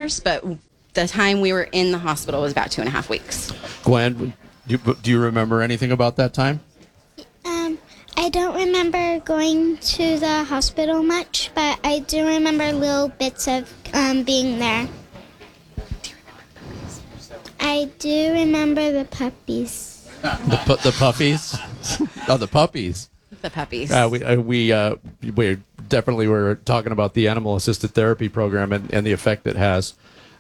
nurse, but the time we were in the hospital was about 2.5 weeks. Gwen, do you remember anything about that time? I don't remember going to the hospital much, but I do remember little bits of being there. I do remember the puppies. The puppies? Oh, the puppies. The puppies. We definitely were talking about the animal-assisted therapy program and the effect it has.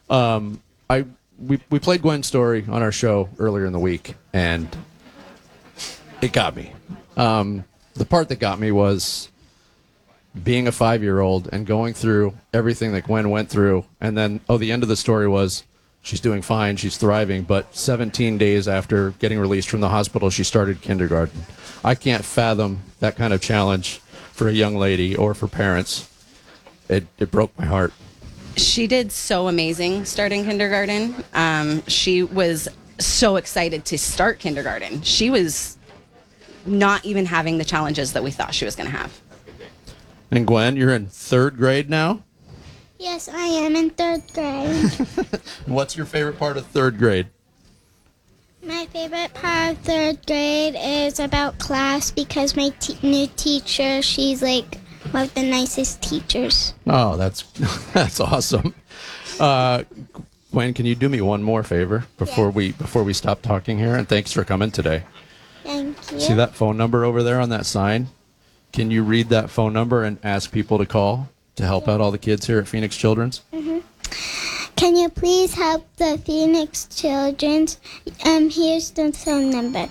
We played Gwen's story on our show earlier in the week, and it got me. The part that got me was being a 5-year-old and going through everything that Gwen went through, and then, the end of the story was she's doing fine, she's thriving, but 17 days after getting released from the hospital, she started kindergarten. I can't fathom that kind of challenge for a young lady or for parents. It broke my heart. She did so amazing starting kindergarten. She was so excited to start kindergarten. She was not even having the challenges that we thought she was going to have. And Gwen, you're in 3rd grade now? Yes, I am in 3rd grade. What's your favorite part of 3rd grade? My favorite part of 3rd grade is about class because my new teacher, she's like one of the nicest teachers. Oh, that's awesome. Gwen, can you do me one more favor before we stop talking here? And thanks for coming today. Thank you. See that phone number over there on that sign? Can you read that phone number and ask people to call to help out all the kids here at Phoenix Children's? Mm-hmm. Can you please help the Phoenix Children's? Here's the phone number: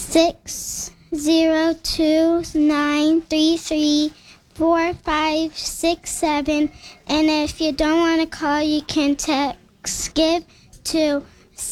602-933-4567. And if you don't want to call, you can text GIVE to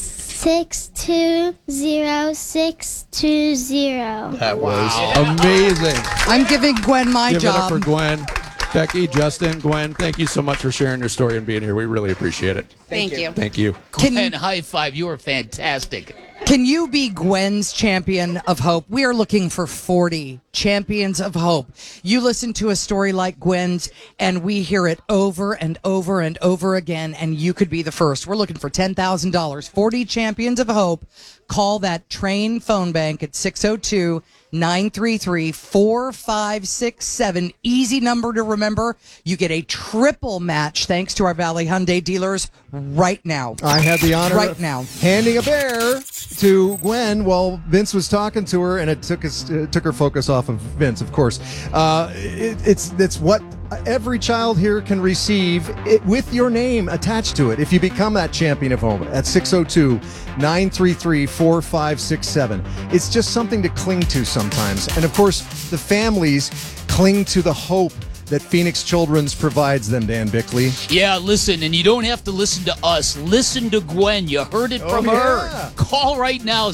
620-620. That was amazing. I'm giving Gwen my Give job. it up for Gwen. Becky, Justin, Gwen, thank you so much for sharing your story and being here. We really appreciate it. Thank you. Thank you. Gwen, high five. You are fantastic. Can you be Gwen's champion of hope? We are looking for 40 champions of hope. You listen to a story like Gwen's, and we hear it over and over and over again, and you could be the first. We're looking for $10,000. 40 champions of hope. Call that train phone bank at 602-933-4567. Easy number to remember. You get a triple match thanks to our Valley Hyundai dealers right now. I had the honor right of now handing a bear to Gwen while Vince was talking to her, and it took her focus off of Vince, of course. It's what every child here can receive with your name attached to it if you become that champion of hope at 602-933-4567. It's just something to cling to sometimes. And of course, the families cling to the hope that Phoenix Children's provides them, Dan Bickley. Yeah, listen, and you don't have to listen to us. Listen to Gwen. You heard it from her. Call right now,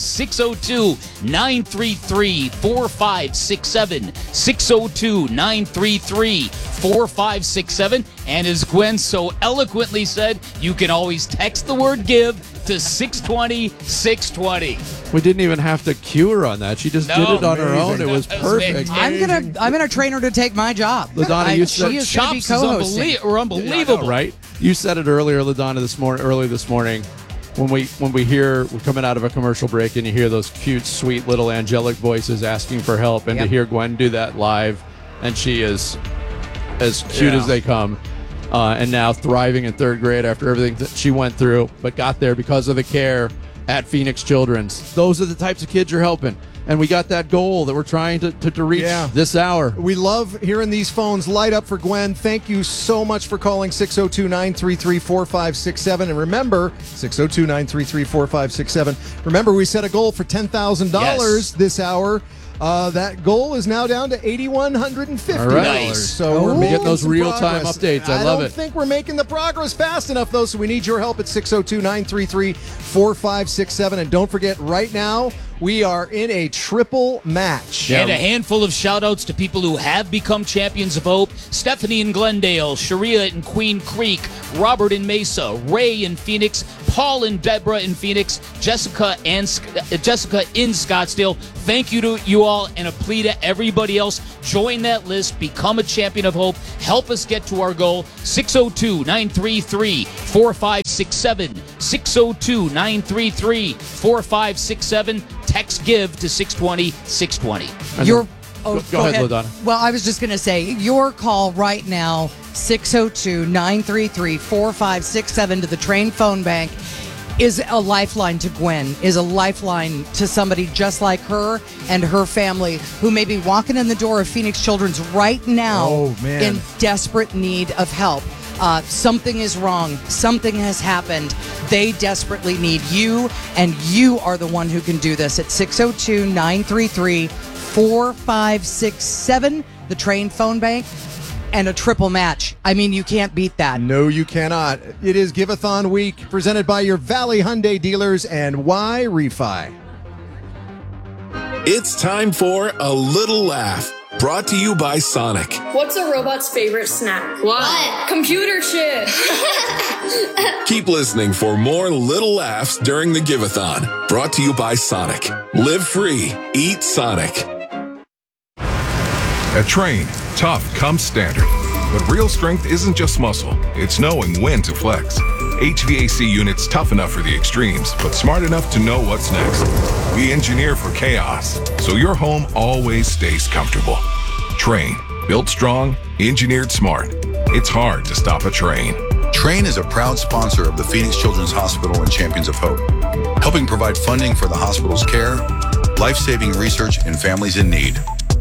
602-933-4567. 602-933-4567. And as Gwen so eloquently said, you can always text the word GIVE to 620-620. We didn't even have to cue her on that. She just did it on her own. It was perfect. I'm gonna train her to take my job. LaDonna, you said she is gonna be chops co-hosting. are unbelievable. Right? You said it earlier, LaDonna, early this morning. When we're coming out of a commercial break and you hear those cute, sweet little angelic voices asking for help, and to hear Gwen do that live, and she is as cute as they come. And now thriving in 3rd grade after everything that she went through, but got there because of the care at Phoenix Children's. Those are the types of kids you're helping. And we got that goal that we're trying to reach this hour. We love hearing these phones light up for Gwen. Thank you so much for calling 602-933-4567. And remember, 602-933-4567. Remember, we set a goal for $10,000 this hour. That goal is now down to $8,150. All right. Nice. So we're getting those real-time progress. updates. I love it. don't think we're making the progress fast enough, though, so we need your help at 602-933-4567. And don't forget, right now, We are in a triple match. And a handful of shout-outs to people who have become champions of hope. Stephanie in Glendale, Sharia in Queen Creek, Robert in Mesa, Ray in Phoenix, Paul and Deborah in Phoenix, Jessica in Scottsdale. Thank you to you all, and a plea to everybody else. Join that list. Become a champion of hope. Help us get to our goal. 602-933-4567. 602-933-4567. Text GIVE to 620-620. Your Go ahead, LaDonna. Well, I was just going to say, your call right now, 602-933-4567 to the Train phone bank, is a lifeline to Gwen, is a lifeline to somebody just like her and her family who may be walking in the door of Phoenix Children's right now in desperate need of help. Something is wrong. Something has happened. They desperately need you, and you are the one who can do this at 602-933-4567, the Train phone bank, and a triple match. I mean, you can't beat that. No, you cannot. It is Give-a-thon week, presented by your Valley Hyundai dealers and Y Refi. It's time for A Little Laugh, brought to you by Sonic. What's a robot's favorite snack? What? Computer shit. Keep listening for more little laughs during the Give-a-thon, brought to you by Sonic. Live free, eat Sonic. At Train, tough comes standard. But real strength isn't just muscle, it's knowing when to flex. HVAC units tough enough for the extremes, but smart enough to know what's next. We engineer for chaos, so your home always stays comfortable. Train, built strong, engineered smart. It's hard to stop a train. Train is a proud sponsor of the Phoenix Children's Hospital and Champions of Hope, helping provide funding for the hospital's care, life-saving research, and families in need.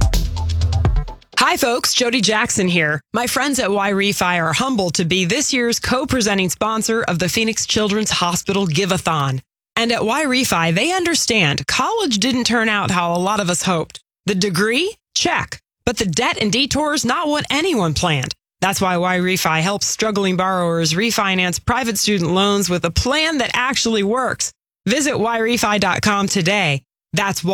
Hi, folks. Jody Jackson here. My friends at Y Refi are humbled to be this year's co-presenting sponsor of the Phoenix Children's Hospital Give-a-thon. And at Y Refi, they understand college didn't turn out how a lot of us hoped. The degree? Check. But the debt and detours, not what anyone planned. That's why Y Refi helps struggling borrowers refinance private student loans with a plan that actually works. Visit YRefi.com today. That's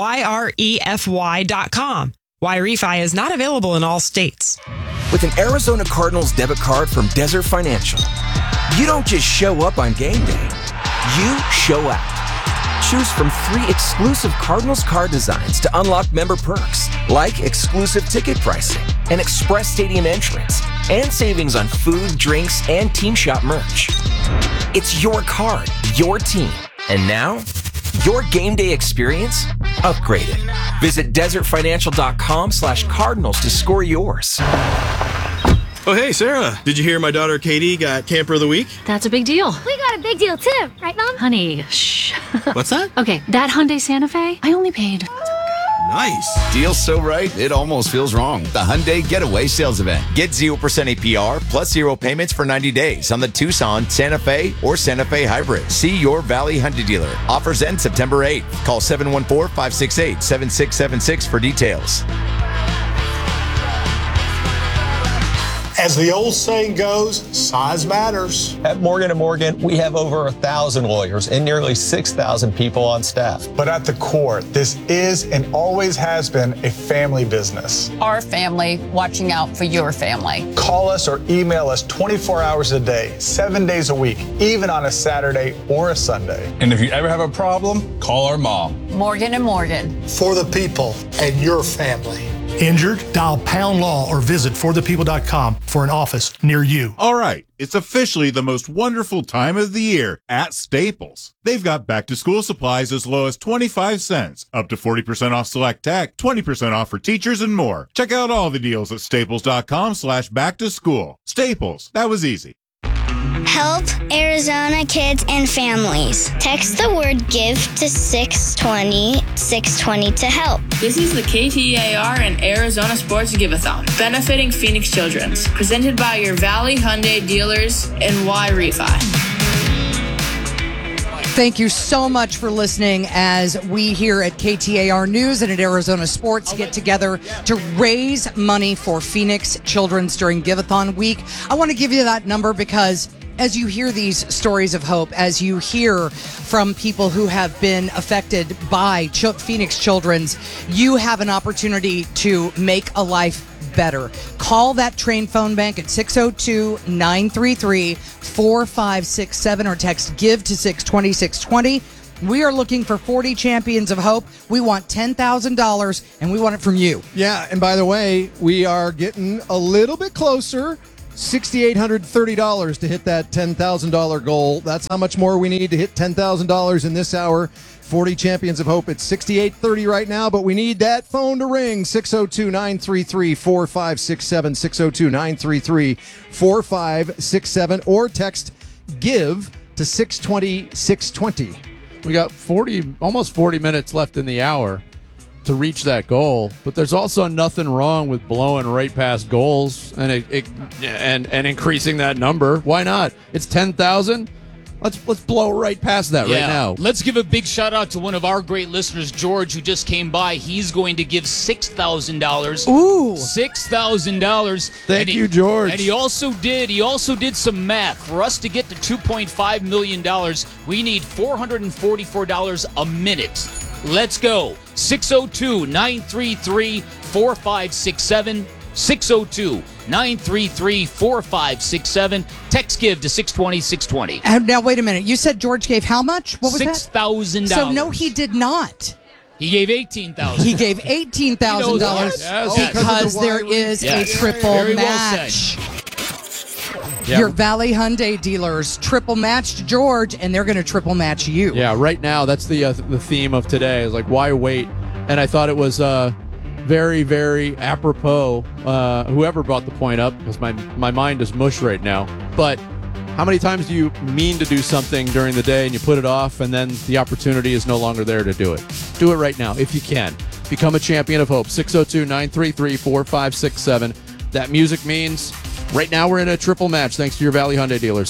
YREFY.com. Y Refi is not available in all states. With an Arizona Cardinals debit card from Desert Financial, you don't just show up on game day, you show out. Choose from 3 exclusive Cardinals card designs to unlock member perks, like exclusive ticket pricing, an express stadium entrance, and savings on food, drinks, and team shop merch. It's your card, your team, and now, your game day experience upgraded. Visit desertfinancial.com/cardinals to score yours. Oh, hey, Sarah. Did you hear my daughter Katie got Camper of the Week? That's a big deal. We got a big deal too, right, Mom? Honey, shh. What's that? Okay, that Hyundai Santa Fe, I only paid. Nice. Deal's so right, it almost feels wrong. The Hyundai Getaway Sales Event. Get 0% APR plus 0 payments for 90 days on the Tucson, Santa Fe, or Santa Fe Hybrid. See your Valley Hyundai dealer. Offers end September 8th. Call 714-568-7676 for details. As the old saying goes, size matters. At Morgan & Morgan, we have over 1,000 lawyers and nearly 6,000 people on staff. But at the core, this is and always has been a family business. Our family watching out for your family. Call us or email us 24 hours a day, 7 days a week, even on a Saturday or a Sunday. And if you ever have a problem, call our mom. Morgan & Morgan. For the people and your family. Injured? Dial Pound Law or visit forthepeople.com for an office near you. All right, it's officially the most wonderful time of the year at Staples. They've got back-to-school supplies as low as 25 cents, up to 40% off select tech, 20% off for teachers, and more. Check out all the deals at staples.com/back-to-school. Staples, that was easy. Help Arizona kids and families. Text the word GIVE to 620 to help. This is the KTAR and Arizona Sports Give-a-thon, benefiting Phoenix Children's, presented by your Valley Hyundai dealers and Y Refi. Thank you so much for listening as we here at KTAR News and at Arizona Sports get together to raise money for Phoenix Children's during Give-a-thon week. I want to give you that number because as you hear these stories of hope, as you hear from people who have been affected by Phoenix Children's, you have an opportunity to make a life better. Call that Train phone bank at 602-933-4567 or text GIVE to 620-620. We are looking for 40 champions of hope. We want $10,000, and we want it from you. Yeah, and by the way, we are getting a little bit closer. $6,830 to hit that $10,000 goal. That's how much more we need to hit $10,000 in this hour. 40 champions of hope. It's $6,830 right now, but we need that phone to ring. 602-933-4567, 602-933-4567, or text GIVE to 620-620. We got almost 40 minutes left in the hour to reach that goal, but there's also nothing wrong with blowing right past goals and increasing that number. Why not? It's 10,000. Let's blow right past that right now. Let's give a big shout out to one of our great listeners, George, who just came by. He's going to give $6,000. Ooh, $6,000. Thank you, George. And he also did some math. For us to get to $2.5 million, we need $444 a minute. Let's go. 602-933-4567. 602-933-4567. Text GIVE to 620-620. And now, wait a minute. You said George gave how much? What was $6,000. So, no, he did not. He gave $18,000. He gave $18,000 because there is a triple match. Your Valley Hyundai dealers triple matched George, and they're going to triple match you. Yeah, right now, that's the theme of today. Is like, why wait? And I thought it was very, very apropos, whoever brought the point up, because my mind is mush right now. But how many times do you mean to do something during the day and you put it off, and then the opportunity is no longer there to do it? Do it right now if you can. Become a champion of hope. 602-933-4567. That music means right now we're in a triple match thanks to your Valley Hyundai dealer.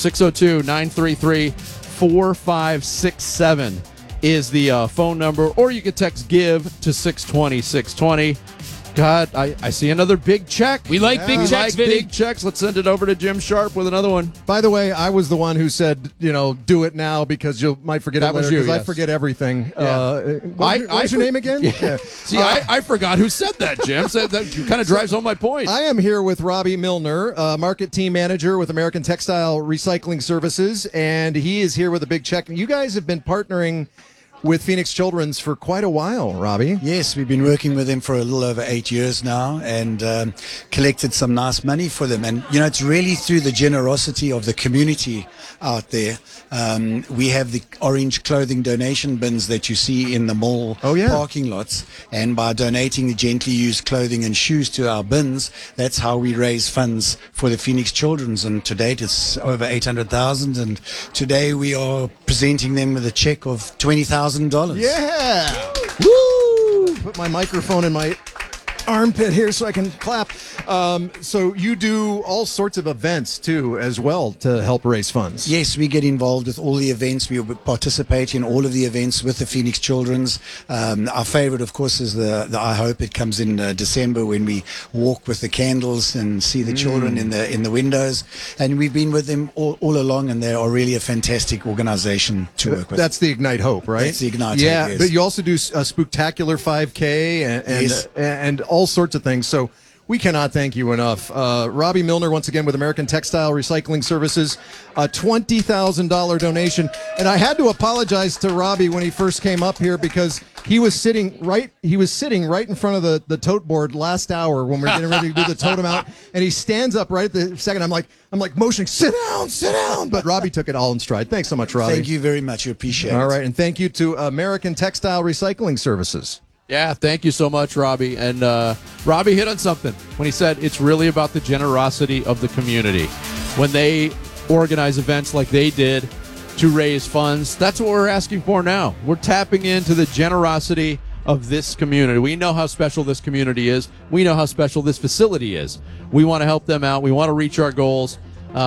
602-933-4567 is the phone number, or you can text GIVE to 620-620. God, I see another big check. We like big checks, Vinny. Big checks. Let's send it over to Jim Sharp with another one. By the way, I was the one who said, do it now because you might forget it later. Because I forget everything. Yeah. What's your name again? Yeah. See, I forgot who said that, Jim. So that kind of drives home my point. I am here with Robbie Milner, market team manager with American Textile Recycling Services, and he is here with a big check. You guys have been partnering with Phoenix Children's for quite a while, Robbie. Yes, we've been working with them for a little over 8 years now, and collected some nice money for them. And, it's really through the generosity of the community out there. We have the orange clothing donation bins that you see in the mall parking lots. And by donating the gently used clothing and shoes to our bins, that's how we raise funds for the Phoenix Children's. And to date, it's over $800,000. And today we are presenting them with a check of $20,000. Yeah! Woo! Put my microphone in my armpit here so I can clap. So you do all sorts of events too as well to help raise funds. Yes, we get involved with all the events. We participate in all of the events with the Phoenix Children's. Our favorite, of course, is the I Hope. It comes in December when we walk with the candles and see the children in the windows. And we've been with them all along, and they are really a fantastic organization to work with. That's the Ignite Hope, right? That's the Ignite Hope, yes. yes. But you also do a Spooktacular 5K and all sorts of things. So we cannot thank you enough. Robbie Milner, once again, with American Textile Recycling Services, a $20,000 donation. And I had to apologize to Robbie when he first came up here because he was sitting right in front of the tote board last hour when we were getting ready to do the totem out. And he stands up right at the second. I'm like motioning, sit down. But Robbie took it all in stride. Thanks so much, Robbie. Thank you very much. We appreciate it. All right. And thank you to American Textile Recycling Services. Yeah, thank you so much, Robbie. And Robbie hit on something when he said it's really about the generosity of the community. When they organize events like they did to raise funds, that's what we're asking for now. We're tapping into the generosity of this community. We know how special this community is. We know how special this facility is. We want to help them out. We want to reach our goals.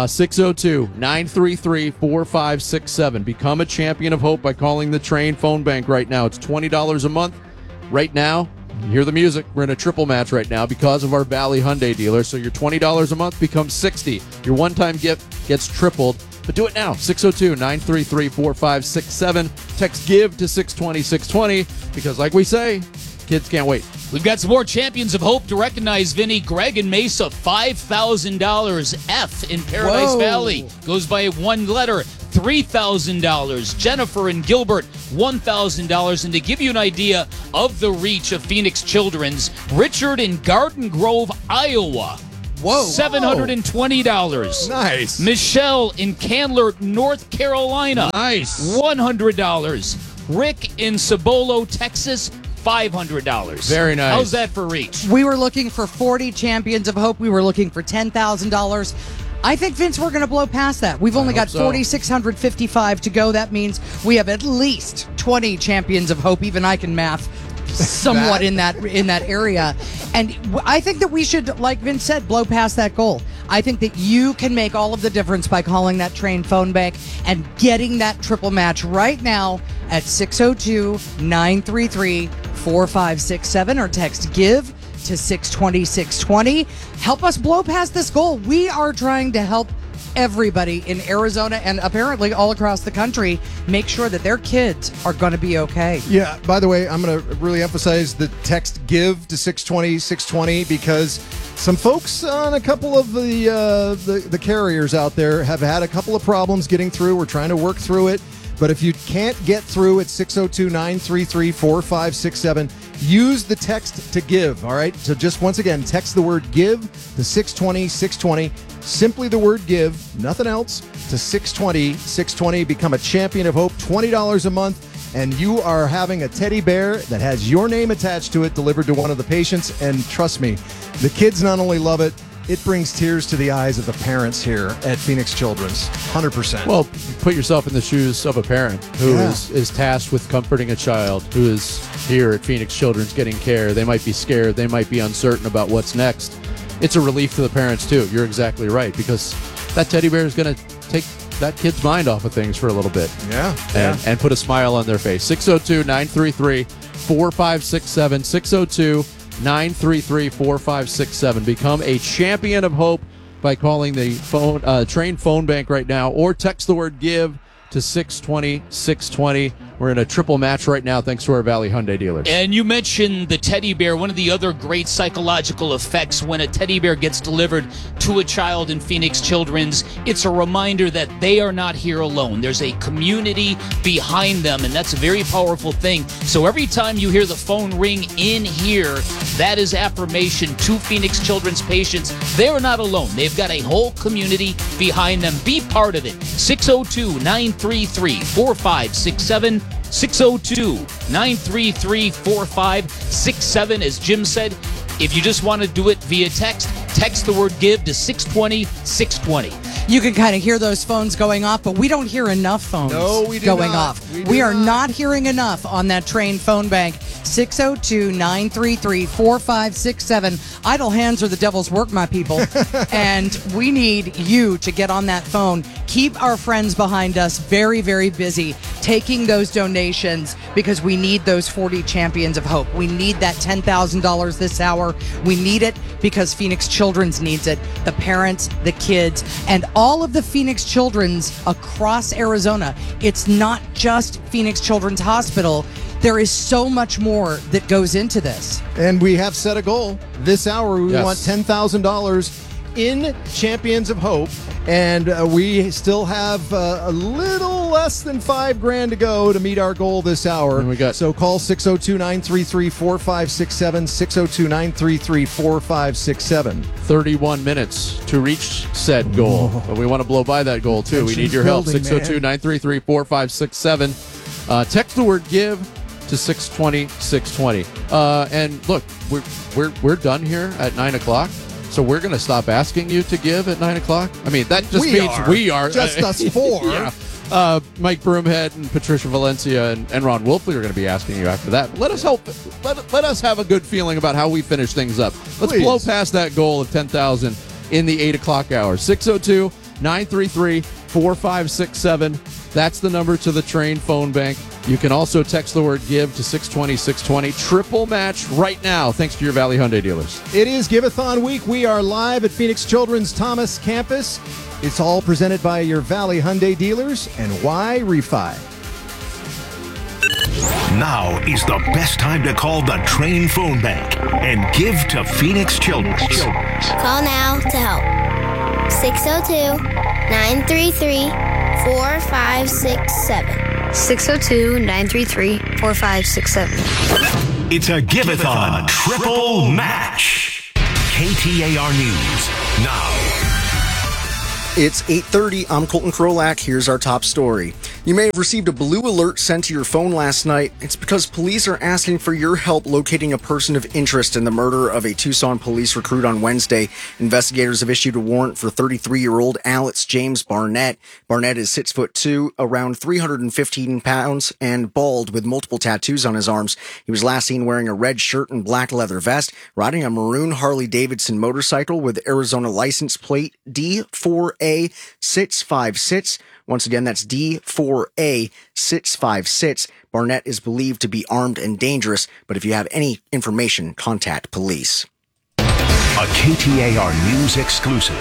602-933-4567. Become a champion of hope by calling the Train phone bank right now. It's $20 a month. Right now, you hear the music. We're in a triple match right now because of our Valley Hyundai dealer. So your $20 a month becomes $60. Your one-time gift gets tripled. But do it now. 602-933-4567. Text GIVE to 620-620 because, like we say, kids can't wait. We've got some more Champions of Hope to recognize, Vinny. Greg in Mesa, $5,000. F in Paradise Valley. Goes by one letter. $3,000. Jennifer in Gilbert, $1,000. And to give you an idea of the reach of Phoenix Children's, Richard in Garden Grove, Iowa. Whoa. $720. Nice. Michelle in Candler, North Carolina. Nice. $100. Rick in Cibolo, Texas, $500. Very nice. How's that for reach? We were looking for 40 Champions of Hope. We were looking for $10,000. I think, Vince, we're going to blow past that. We've only got 4,655 to go. That means we have at least 20 Champions of Hope. Even I can math somewhat in that area. And I think that we should, like Vince said, blow past that goal. I think that you can make all of the difference by calling that Train phone bank and getting that triple match right now at 602-933-4567 or text GIVE to 620-620. Help us blow past this goal. We are trying to help everybody in Arizona and apparently all across the country make sure that their kids are going to be okay. Yeah, by the way, I'm going to really emphasize the text GIVE to 620-620 because some folks on a couple of the carriers out there have had a couple of problems getting through. We're trying to work through it. But if you can't get through at 602-933-4567, use the text to GIVE, all right? So just once again, text the word GIVE to 620-620. Simply the word GIVE, nothing else, to 620-620. Become a Champion of Hope, $20 a month, and you are having a teddy bear that has your name attached to it delivered to one of the patients. And trust me, the kids not only love it, it brings tears to the eyes of the parents here at Phoenix Children's, 100%. Well, put yourself in the shoes of a parent who is tasked with comforting a child who is here at Phoenix Children's getting care. They might be scared. They might be uncertain about what's next. It's a relief to the parents, too. You're exactly right, because that teddy bear is going to take that kid's mind off of things for a little bit. Yeah. And put a smile on their face. 602-933-4567. 602-933-4567. Become a Champion of Hope by calling the Train phone bank right now or text the word GIVE to 620-620. We're in a triple match right now thanks to our Valley Hyundai dealers. And you mentioned the teddy bear. One of the other great psychological effects when a teddy bear gets delivered to a child in Phoenix Children's, it's a reminder that they are not here alone. There's a community behind them, and that's a very powerful thing. So every time you hear the phone ring in here, that is affirmation to Phoenix Children's patients. They're not alone. They've got a whole community behind them. Be part of it. 602-933-4567. 602-933-4567. As Jim said, if you just want to do it via text the word GIVE to 620-620. You can kind of hear those phones going off, but we don't hear enough phones going off. We are not hearing enough on that Train phone bank. 602-933-4567. Idle hands are the devil's work, my people. And we need you to get on that phone. Keep our friends behind us very, very busy taking those donations because we need those 40 Champions of Hope. We need that $10,000 this hour. We need it because Phoenix Children's needs it. The parents, the kids, and all of the Phoenix Children's across Arizona. It's not just Phoenix Children's Hospital. There is so much more that goes into this. And we have set a goal. This hour, we want $10,000 in Champions of Hope. And we still have a little less than $5,000 to go to meet our goal this hour. So call 602-933-4567, 602-933-4567. 31 minutes to reach said goal. But we want to blow by that goal, too. We need your help. 602-933-4567. Text the word GIVE to 620-620. And look, we're done here at 9 o'clock. So we're going to stop asking you to give at 9 o'clock? I mean, that just means we are. Just us four. Yeah. Mike Broomhead and Patricia Valencia and Ron Wolfley are going to be asking you after that. Let us help. Let us have a good feeling about how we finish things up. Let's blow past that goal of 10,000 in the 8 o'clock hour. 602-933-4567. That's the number to the Train phone bank. You can also text the word GIVE to 620-620. Triple match right now, thanks to your Valley Hyundai dealers. It is Give-a-thon week. We are live at Phoenix Children's Thomas campus. It's all presented by your Valley Hyundai dealers and Y-Refi. Now is the best time to call the Train phone bank and give to Phoenix Children's. Call now to help. 602-933-4567. 602-933-4567. It's a Give-a-thon triple match. KTAR News now. It's 8:30. I'm Colton Krolak. Here's our top story. You may have received a blue alert sent to your phone last night. It's because police are asking for your help locating a person of interest in the murder of a Tucson police recruit on Wednesday. Investigators have issued a warrant for 33-year-old Alex James Barnett. Barnett is 6'2", around 315 pounds, and bald with multiple tattoos on his arms. He was last seen wearing a red shirt and black leather vest, riding a maroon Harley-Davidson motorcycle with Arizona license plate D4A656. Once again, that's D4A656. Barnett is believed to be armed and dangerous, but if you have any information, contact police. A KTAR News exclusive.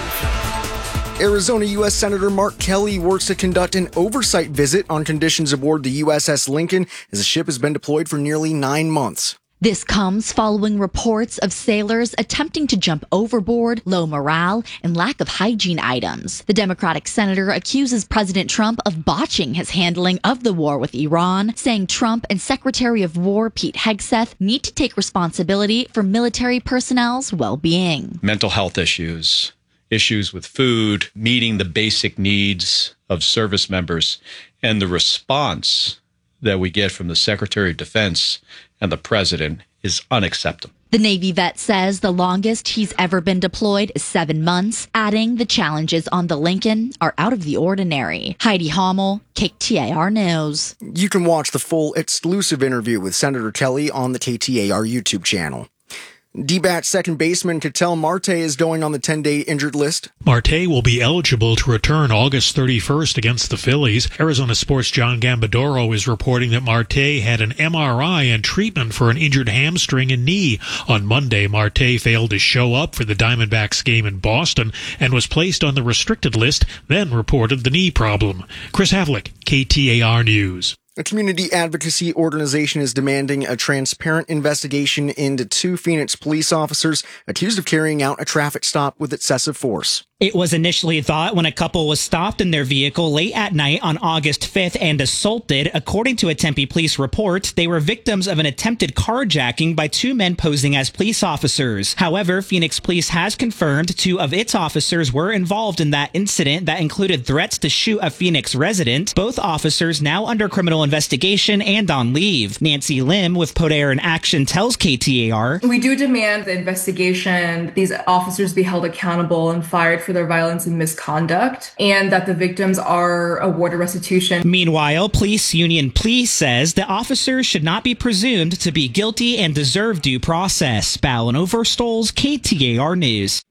Arizona U.S. Senator Mark Kelly works to conduct an oversight visit on conditions aboard the USS Lincoln as the ship has been deployed for nearly 9 months. This comes following reports of sailors attempting to jump overboard, low morale, and lack of hygiene items. The Democratic senator accuses President Trump of botching his handling of the war with Iran, saying Trump and Secretary of War Pete Hegseth need to take responsibility for military personnel's well-being. Mental health issues, issues with food, meeting the basic needs of service members, and the response that we get from the Secretary of Defense and the President is unacceptable. The Navy vet says the longest he's ever been deployed is 7 months, adding the challenges on the Lincoln are out of the ordinary. Heidi Hommel, KTAR News. You can watch the full exclusive interview with Senator Kelly on the KTAR YouTube channel. D-backs second baseman Ketel Marte is going on the 10-day injured list. Marte will be eligible to return August 31st against the Phillies. Arizona Sports' John Gambadoro is reporting that Marte had an MRI and treatment for an injured hamstring and knee. On Monday, Marte failed to show up for the Diamondbacks game in Boston and was placed on the restricted list, then reported the knee problem. Chris Havlick, KTAR News. A community advocacy organization is demanding a transparent investigation into 2 Phoenix police officers accused of carrying out a traffic stop with excessive force. It was initially thought when a couple was stopped in their vehicle late at night on August 5th and assaulted. According to a Tempe police report, they were victims of an attempted carjacking by 2 men posing as police officers. However, Phoenix Police has confirmed 2 of its officers were involved in that incident that included threats to shoot a Phoenix resident. Both officers now under criminal investigation and on leave. Nancy Lim with Poder in Action tells KTAR, "We do demand the investigation, these officers be held accountable and fired for their violence and misconduct, and that the victims are awarded restitution." Meanwhile, Police Union Police says the officers should not be presumed to be guilty and deserve due process. Ballin Overstoles, KTAR News.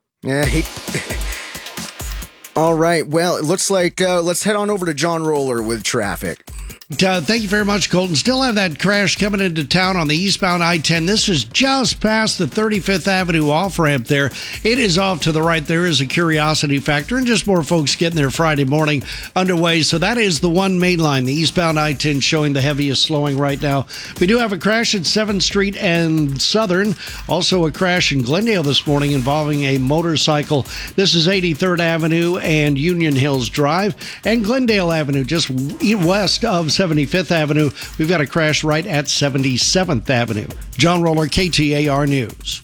All right, well, it looks like let's head on over to John Roller with traffic. Thank you very much, Colton. Still have that crash coming into town on the eastbound I-10. This is just past the 35th Avenue off-ramp there. It is off to the right. There is a curiosity factor and just more folks getting their Friday morning underway. So that is the one main line, the eastbound I-10 showing the heaviest slowing right now. We do have a crash at 7th Street and Southern. Also a crash in Glendale this morning involving a motorcycle. This is 83rd Avenue and Union Hills Drive and Glendale Avenue just west of 75th Avenue. We've got a crash right at 77th Avenue. John Roller, KTAR News.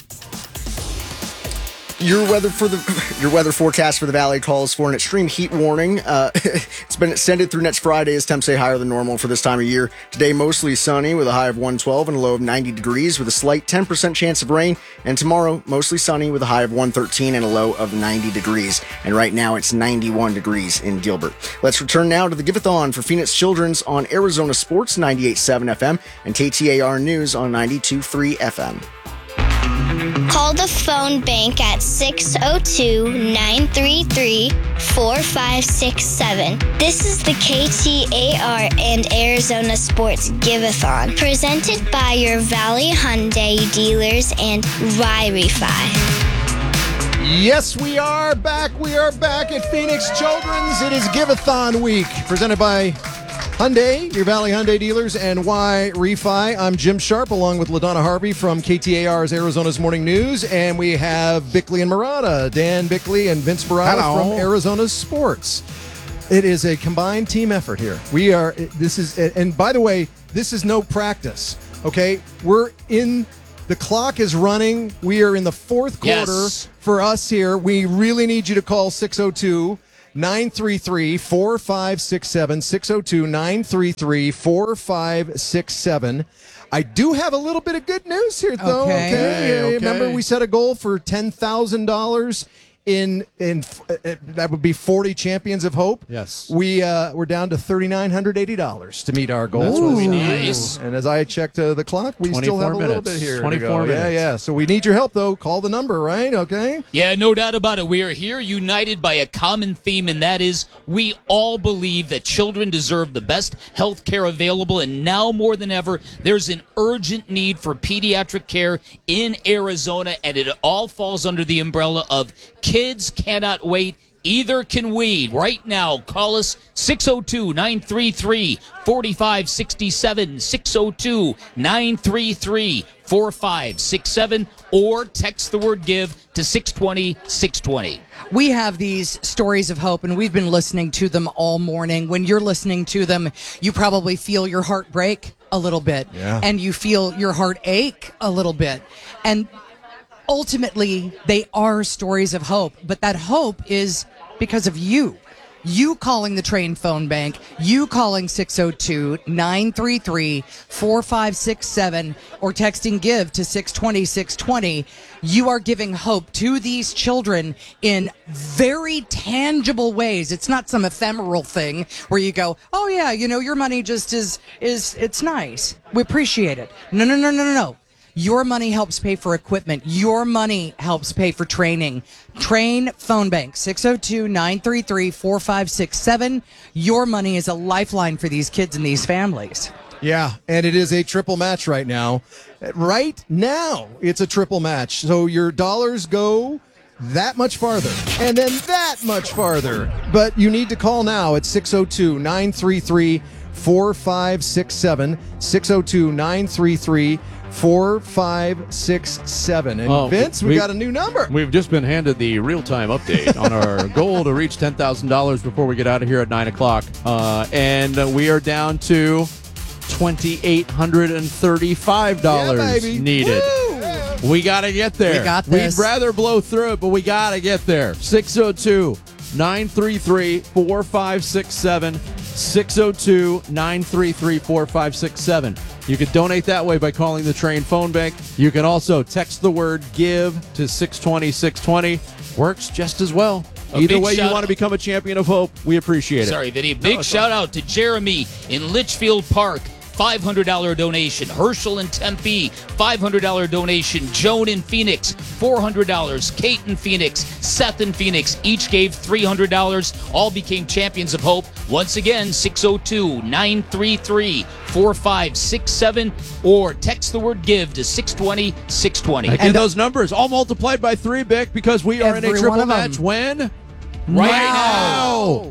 Your weather forecast for the Valley calls for an extreme heat warning. It's been extended through next Friday as temps stay higher than normal for this time of year. Today, mostly sunny with a high of 112 and a low of 90 degrees with a slight 10% chance of rain. And tomorrow, mostly sunny with a high of 113 and a low of 90 degrees. And right now, it's 91 degrees in Gilbert. Let's return now to the Give-a-thon for Phoenix Children's on Arizona Sports 98.7 FM and KTAR News on 92.3 FM. Call the phone bank at 602-933-4567. This is the KTAR and Arizona Sports Give-a-thon, presented by your Valley Hyundai dealers and Wi-Fi. Yes, we are back. We are back at Phoenix Children's. It is Give-a-thon week, presented by Hyundai, your Valley Hyundai dealers, and Wi-Fi. I'm Jim Sharp, along with LaDonna Harvey from KTAR's Arizona's Morning News, and we have Bickley and Murata, Dan Bickley and Vince Murata from Arizona's Sports. It is a combined team effort here. And by the way, this is no practice, okay? The clock is running. We are in the fourth quarter for us here. We really need you to call 602-933-4567, 602-933-4567. I do have a little bit of good news here, though. Okay. Remember, we set a goal for $10,000 in that would be 40 Champions of Hope. Yes. We're down to $3,980 to meet our goal. That's what we need. Nice. And as I checked the clock, we still have a little bit here. 24 minutes. Yeah. So we need your help, though. Call the number, right? Okay. Yeah, no doubt about it. We are here united by a common theme, and that is we all believe that children deserve the best health care available, and now more than ever, there's an urgent need for pediatric care in Arizona, and it all falls under the umbrella of kids cannot wait. Either can we. Right now, call us 602-933-4567, 602-933-4567, or text the word GIVE to 620-620. We have these stories of hope, and we've been listening to them all morning. When you're listening to them, you probably feel your heart break a little bit, and you feel your heart ache a little bit. And ultimately, they are stories of hope, but that hope is because of you. You calling the Train phone bank, you calling 602-933-4567, or texting GIVE to 620-620. You are giving hope to these children in very tangible ways. It's not some ephemeral thing where you go, oh yeah, your money just is it's nice. We appreciate it. No. Your money helps pay for equipment. Your money helps pay for training. Train phone bank, 602-933-4567. Your money is a lifeline for these kids and these families. Yeah, and it is a triple match right now. Right now, it's a triple match. So your dollars go that much farther, and then that much farther. But you need to call now at 602-933-4567, 602-933-4567. 4567. And Vince, we got a new number. We've just been handed the real-time update on our goal to reach $10,000 before we get out of here at 9 o'clock. And we are down to $2,835 needed. Woo! We got to get there. We got this. We'd rather blow through it, but we got to get there. 602-933-4567. 602-933-4567. You can donate that way by calling the Train phone bank. You can also text the word GIVE to 620-620. Works just as well. Either way you want to become a champion of hope, we appreciate it. Sorry, Vinny. Big shout out to Jeremy in Litchfield Park. $500 donation. Herschel in Tempe, $500 donation. Joan in Phoenix, $400. Kate in Phoenix, Seth in Phoenix, each gave $300. All became champions of hope. Once again, 602-933-4567, or text the word GIVE to 620-620. And those numbers all multiplied by 3, Bick, because we are in a triple match. When? Right now.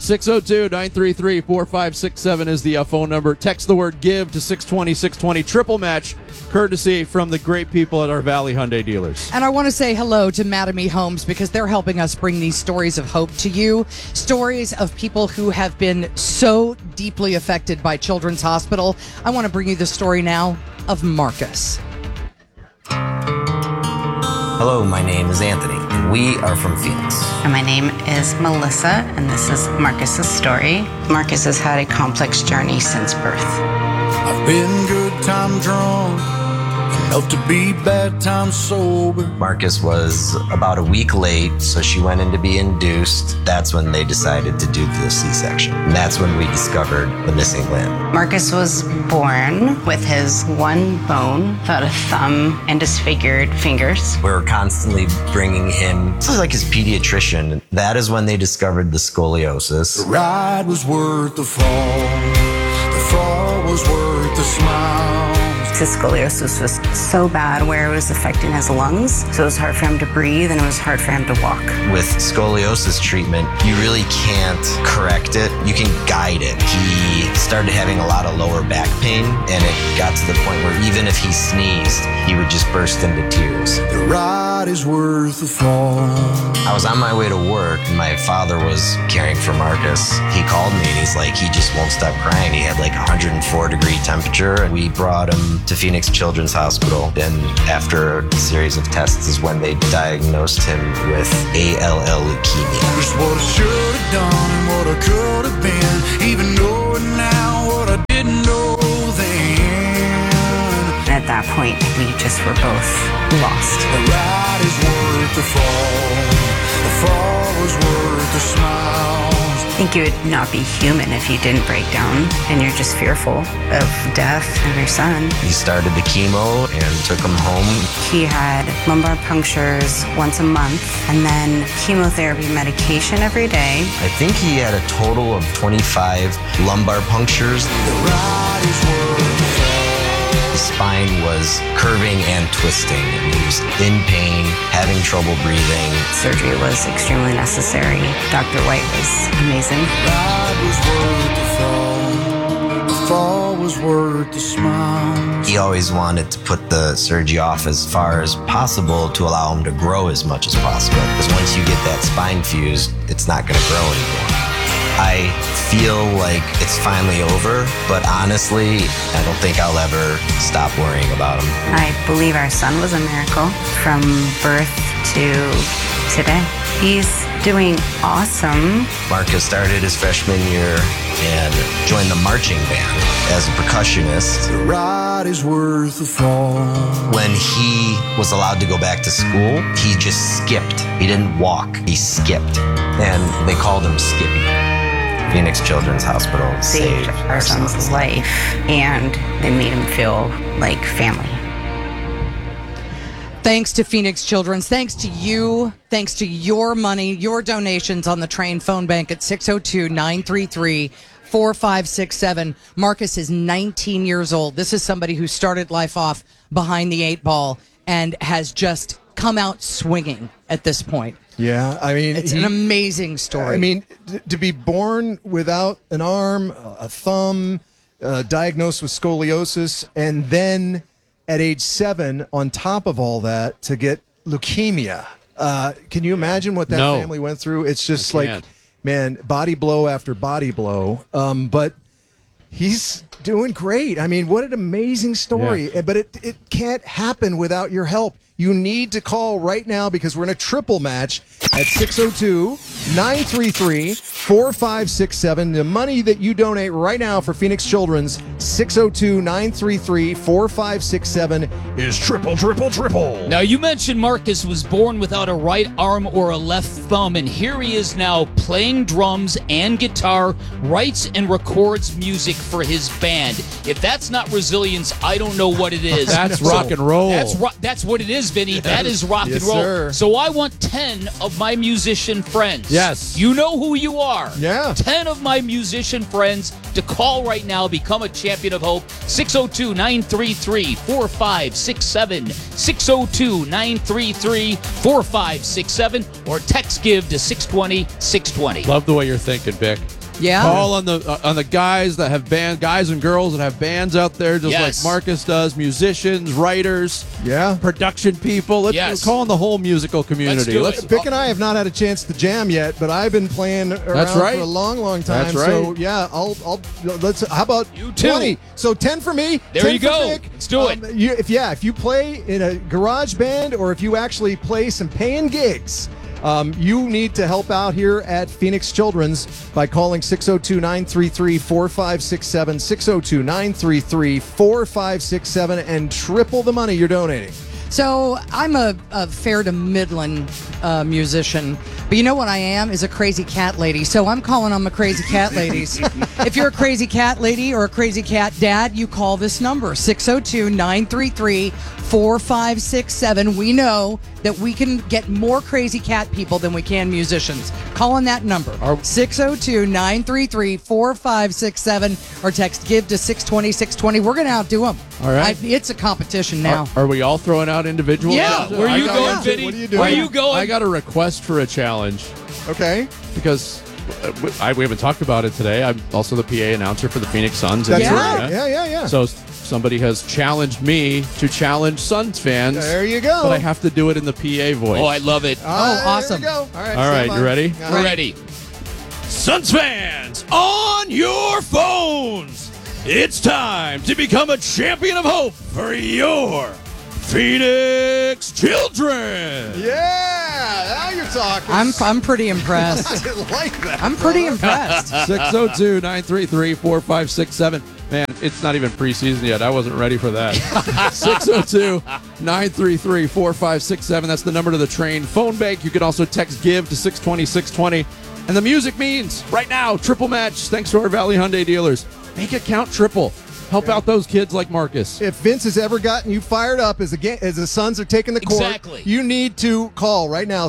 602-933-4567 is the phone number. Text the word GIVE to 620-620. Triple match, courtesy from the great people at our Valley Hyundai dealers. And I want to say hello to Mattamy Homes, because they're helping us bring these stories of hope to you. Stories of people who have been so deeply affected by Children's Hospital. I want to bring you the story now of Marcus. Hello, my name is Anthony, and we are from Phoenix. And my name is Melissa, and this is Marcus's story. Marcus has had a complex journey since birth. I've been good time drunk, Help to be bad times sober. Marcus was about a week late, so she went in to be induced. That's when they decided to do the C-section. And that's when we discovered the missing limb. Marcus was born with his one bone, without a thumb, and disfigured fingers. We were constantly bringing him, this is like his pediatrician. That is when they discovered the scoliosis. The ride was worth the fall. The fall was worth the smile. His scoliosis was so bad where it was affecting his lungs, so it was hard for him to breathe and it was hard for him to walk. With scoliosis treatment, you really can't correct it. You can guide it. He started having a lot of lower back pain, and it got to the point where even if he sneezed, he would just burst into tears. The ride is worth the fall. I was on my way to work, and my father was caring for Marcus. He called me, and he's like, he just won't stop crying. He had like 104-degree temperature, and we brought him to Phoenix Children's Hospital, and after a series of tests is when they diagnosed him with ALL leukemia. Just what I should have done and what I could have been, even knowing now what I didn't know then. At that point, we just were both lost. The ride is worth the fall. The fall was worth the smiles. I think you would not be human if you didn't break down and you're just fearful of death of your son. He started the chemo and took him home. He had lumbar punctures once a month and then chemotherapy medication every day. I think he had a total of 25 lumbar punctures. The ride is worth the fall. His spine was curving and twisting, and he was in pain, having trouble breathing. Surgery was extremely necessary. Dr. White was amazing. The ride was worth the fall. The fall was worth the smiles. He always wanted to put the surgery off as far as possible to allow him to grow as much as possible. Because once you get that spine fused, it's not going to grow anymore. I feel like it's finally over, but honestly, I don't think I'll ever stop worrying about him. I believe our son was a miracle from birth to today. He's doing awesome. Marcus started his freshman year and joined the marching band as a percussionist. The ride is worth the fall. When he was allowed to go back to school, he just skipped. He didn't walk, he skipped. And they called him Skippy. Phoenix Children's Hospital saved our son's life, and they made him feel like family. Thanks to Phoenix Children's. Thanks to you. Thanks to your money, your donations on the Train phone bank at 602-933-4567. Marcus is 19 years old. This is somebody who started life off behind the 8 ball and has just come out swinging at this point. Yeah, I mean, it's an amazing story. I mean, to be born without an arm, a thumb, diagnosed with scoliosis, and then at age 7, on top of all that, to get leukemia. Can you imagine what that family went through? It's just like, man, body blow after body blow. But he's doing great. I mean, what an amazing story. Yeah. But it can't happen without your help. You need to call right now because we're in a triple match at 602-933-4567. The money that you donate right now for Phoenix Children's, 602-933-4567, is triple. Now, you mentioned Marcus was born without a right arm or a left thumb, and here he is now playing drums and guitar, writes and records music for his band. If that's not resilience, I don't know what it is. That's rock and roll. That's what it is, Vinny. That is rock and roll. Sir. So I want 10 of my musician friends. Yes. You know who you are. Yeah. 10 of my musician friends to call right now, become a champion of hope. 602-933-4567. 602-933-4567. Or text give to 620-620. Love the way you're thinking, Vic. Yeah. Call on the guys that have guys and girls that have bands out there, just like Marcus does, musicians, writers, production people. Let's call on the whole musical community. Vic and I have not had a chance to jam yet, but I've been playing around for a long time. That's right. So yeah, let's. How about you 20? So 10 for me. There 10 you for go. Vic. Let's do it. If you play in a garage band or if you actually play some paying gigs, You need to help out here at Phoenix Children's by calling 602-933-4567, 602-933-4567, and triple the money you're donating. So I'm a fair to Midland musician, but you know what I am is a crazy cat lady. So I'm calling on my crazy cat ladies. If you're a crazy cat lady or a crazy cat dad, you call this number, 602-933-4567. We know that we can get more crazy cat people than we can musicians. Call on that number, 602-933-4567, or text GIVE to 620-620. We're going to outdo them. All right. It's a competition now. Are we all throwing out individual Yeah. challenges? Where are you going, Vinny? What are you doing? Where are you going? I got a request for a challenge. Okay. Because we haven't talked about it today. I'm also the PA announcer for the Phoenix Suns. That's right. Yeah. So somebody has challenged me to challenge Suns fans. There you go. But I have to do it in the PA voice. Oh, I love it. Awesome. There you go. All right, you ready? We're ready. Suns fans, on your phones, it's time to become a champion of hope for your Phoenix children. Yeah, now you're talking. I'm pretty impressed. I like that. I'm pretty impressed. 602-933-4567. Man, it's not even preseason yet. I wasn't ready for that. 602-933-4567. That's the number to the Train phone bank. You can also text GIVE to 620-620. And the music means right now, triple match. Thanks to our Valley Hyundai dealers. Make it count triple. Help out those kids like Marcus. If Vince has ever gotten you fired up as the Suns are taking the court, Exactly. you need to call right now,